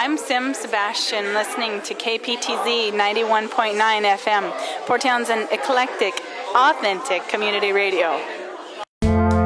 I'm Sim Sebastian, listening to KPTZ 91.9 FM, Port Townsend eclectic, authentic community radio.